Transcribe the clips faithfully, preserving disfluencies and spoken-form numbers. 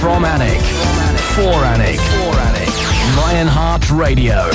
From Alnwick. For Alnwick. For Alnwick. Lionheart Radio.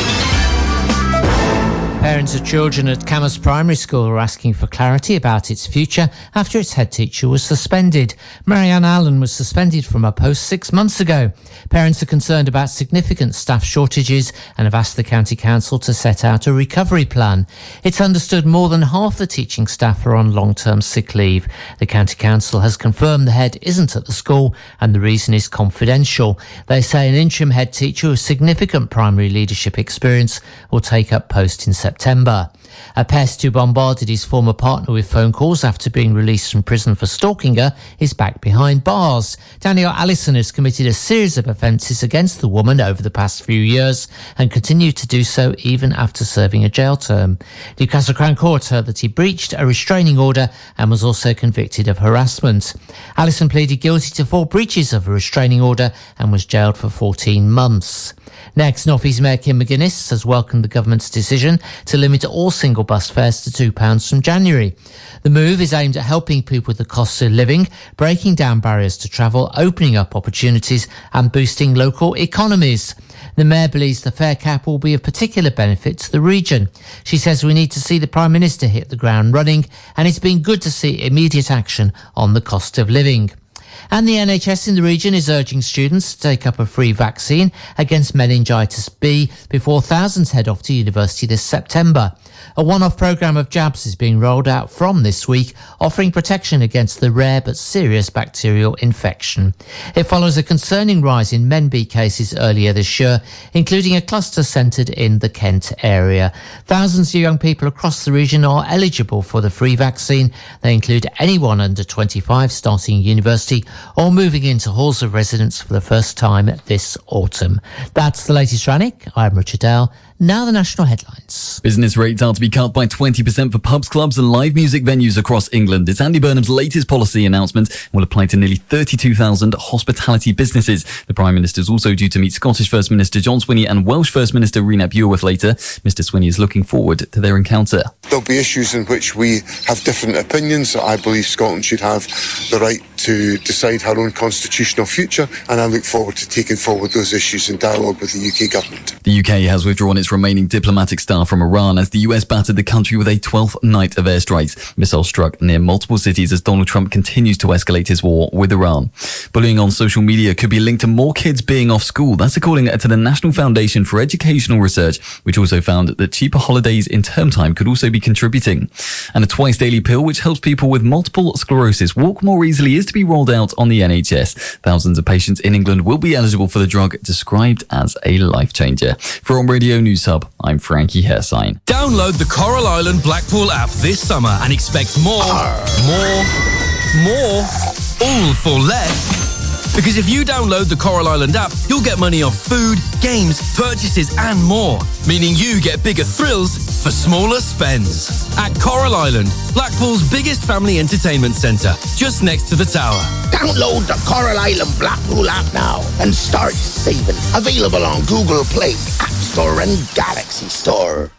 Parents of children at Camas Primary School are asking for clarity about its future after its head teacher was suspended. Marianne Allen was suspended from her post six months ago. Parents are concerned about significant staff shortages and have asked the County Council to set out a recovery plan. It's understood more than half the teaching staff are on long-term sick leave. The County Council has confirmed the head isn't at the school and the reason is confidential. They say an interim head teacher with significant primary leadership experience will take up post in September. September. A pest who bombarded his former partner with phone calls after being released from prison for stalking her is back behind bars. Daniel Allison has committed a series of offences against the woman over the past few years and continued to do so even after serving a jail term. Newcastle Crown Court heard that he breached a restraining order and was also convicted of harassment. Allison pleaded guilty to four breaches of a restraining order and was jailed for fourteen months. Next, North East Mayor Kim McGuinness has welcomed the government's decision to limit all single bus fares to two pounds from January. The move is aimed at helping people with the costs of living, breaking down barriers to travel, opening up opportunities and boosting local economies. The Mayor believes the fare cap will be of particular benefit to the region. She says we need to see the Prime Minister hit the ground running, and it's been good to see immediate action on the cost of living. And the N H S in the region is urging students to take up a free vaccine against meningitis B before thousands head off to university this September. A one-off programme of jabs is being rolled out from this week, offering protection against the rare but serious bacterial infection. It follows a concerning rise in men B cases earlier this year, including a cluster centred in the Kent area. Thousands of young people across the region are eligible for the free vaccine. They include anyone under twenty-five starting university or moving into halls of residence for the first time this autumn. That's the latest from Alnwick. I'm Richard Dale. Now the national headlines. Business rates are to be cut by twenty percent for pubs, clubs and live music venues across England. It's Andy Burnham's latest policy announcement and will apply to nearly thirty-two thousand hospitality businesses. The Prime Minister is also due to meet Scottish First Minister John Swinney and Welsh First Minister Rhys Beorhwith later. Mister Swinney is looking forward to their encounter. There'll be issues in which we have different opinions. I believe Scotland should have the right to decide her own constitutional future, and I look forward to taking forward those issues in dialogue with the U K government. The U K has withdrawn its remaining diplomatic staff from Iran as the U S battered the country with a twelfth night of airstrikes. Missiles struck near multiple cities as Donald Trump continues to escalate his war with Iran. Bullying on social media could be linked to more kids being off school. That's according to the National Foundation for Educational Research, which also found that cheaper holidays in term time could also be contributing. And a twice daily pill which helps people with multiple sclerosis walk more easily is to be rolled out on the N H S. Thousands of patients in England will be eligible for the drug, described as a life changer. For On Radio News Hub, I'm Frankie Hersign. Download the Coral Island Blackpool app this summer and expect more, more, more, all for less. Because if you download the Coral Island app, you'll get money off food, games, purchases and more. Meaning you get bigger thrills for smaller spends. At Coral Island, Blackpool's biggest family entertainment centre, just next to the tower. Download the Coral Island Blackpool app now and start saving. Available on Google Play, App Store and Galaxy Store.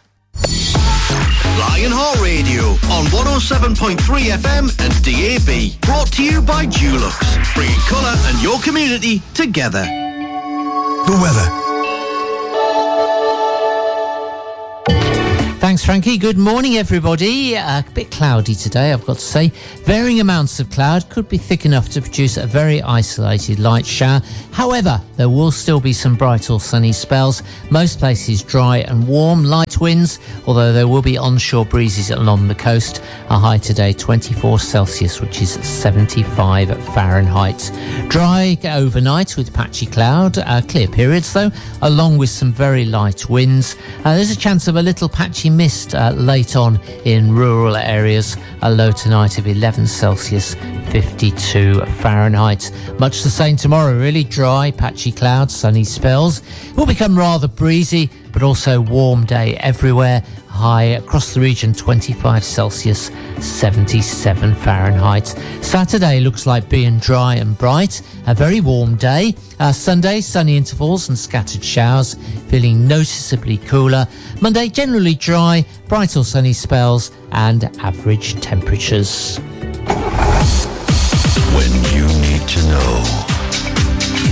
Lionheart Radio on one oh seven point three F M and D A B. Brought to you by Dulux. Bringing colour and your community together. The weather. Thanks, Frankie. Good morning, everybody. A bit cloudy today, I've got to say. Varying amounts of cloud could be thick enough to produce a very isolated light shower. However, there will still be some bright or sunny spells. Most places dry and warm, light winds, although there will be onshore breezes along the coast. A high today, twenty-four Celsius, which is seventy-five Fahrenheit. Dry overnight with patchy cloud, uh, clear periods though, along with some very light winds. Uh, there's a chance of a little patchy mist uh, late on in rural areas. A low tonight of eleven Celsius, fifty-two Fahrenheit. Much the same tomorrow, really dry, patchy clouds, sunny spells. It will become rather breezy, but also warm day everywhere. High across the region, twenty-five Celsius, seventy-seven Fahrenheit. Saturday looks like being dry and bright. A very warm day. Uh, Sunday, sunny intervals and scattered showers, feeling noticeably cooler. Monday, generally dry, bright or sunny spells and average temperatures. When you need to know.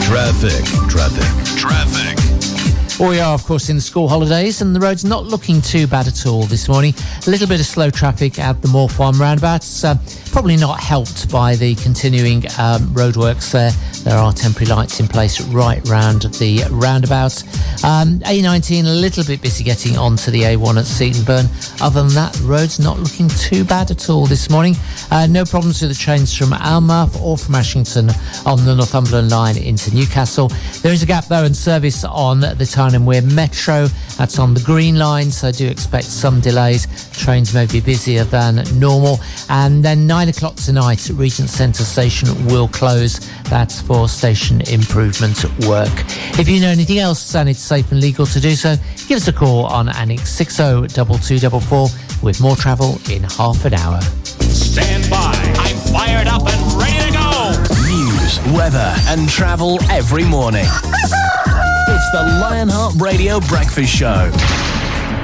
Traffic. Traffic. Traffic. Well, we are, of course, in the school holidays, and the road's not looking too bad at all this morning. A little bit of slow traffic at the Moor Farm roundabout. It's uh, probably not helped by the continuing um, roadworks there. There are temporary lights in place right round the roundabout. Um, A nineteen, a little bit busy getting onto the A one at Seatonburn. Other than that, the road's not looking too bad at all this morning. Uh, no problems with the trains from Almouth or from Ashington on the Northumberland line into Newcastle. There is a gap, though, in service on the Tyne and Wear Metro. That's on the Green Line, so I do expect some delays. Trains may be busier than normal. And then nine o'clock tonight, Regent Centre Station will close. That's for station improvement work. If you know anything else and it's safe and legal to do so, give us a call on Annex six oh two two four four with more travel in half an hour. Stand by. I'm fired up and ready to go. News, weather and travel every morning. It's the Lionheart Radio Breakfast Show.